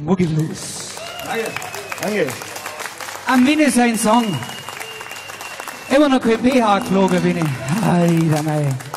Boogie Blues. Danke. Danke. Am Winne sein Song. Immer noch kein BH geflogen bin ich. Alter, mei.